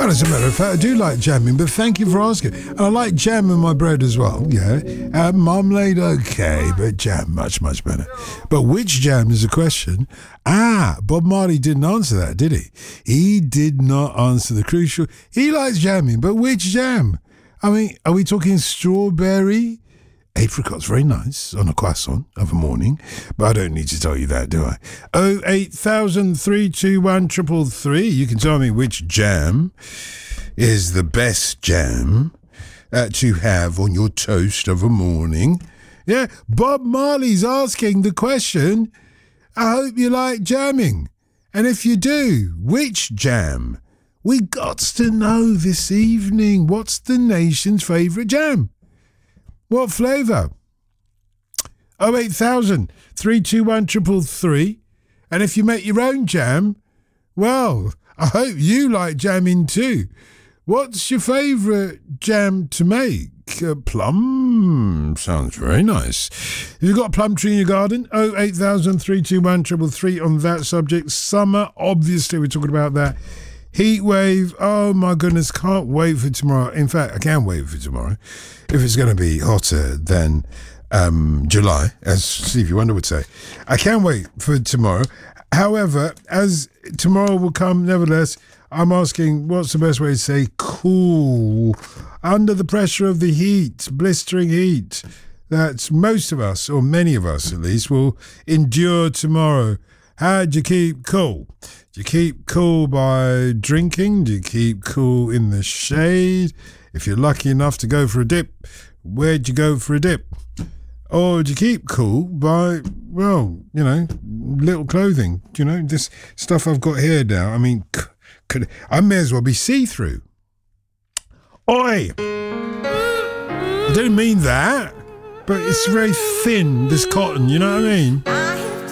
Well, as a matter of fact, I do like jamming, but thank you for asking. And I like jam in my bread as well, yeah. Marmalade, okay, but jam, much, much better. But which jam is the question? Bob Marley didn't answer that, did he? He did not answer the crucial. He likes jamming, but which jam? I mean, are we talking strawberry? Apricot's very nice on a croissant of a morning, but I don't need to tell you that, do I? 08000 321 333. You can tell me which jam is the best jam to have on your toast of a morning. Yeah, Bob Marley's asking the question. I hope you like jamming. And if you do, which jam? We got to know this evening. What's the nation's favourite jam? What flavour? 08000 321 333. And if you make your own jam, well, I hope you like jamming too. What's your favourite jam to make? Plum sounds very nice. Have you got a plum tree in your garden? 08000 321 333 on that subject. Summer, obviously, we're talking about that. Heat wave, oh my goodness, can't wait for tomorrow. In fact, I can wait for tomorrow. If it's going to be hotter than July, as Stevie Wonder would say. I can't wait for tomorrow. However, as tomorrow will come, nevertheless, I'm asking what's the best way to say cool under the pressure of the heat, blistering heat that most of us, or many of us at least, will endure tomorrow. How do you keep cool? Do you keep cool by drinking? Do you keep cool in the shade? If you're lucky enough to go for a dip, where'd you go for a dip? Or do you keep cool by, well, you know, little clothing? You know, this stuff I've got here now, I mean, I may as well be see-through. Oi! I didn't mean that, but it's very thin, this cotton, you know what I mean?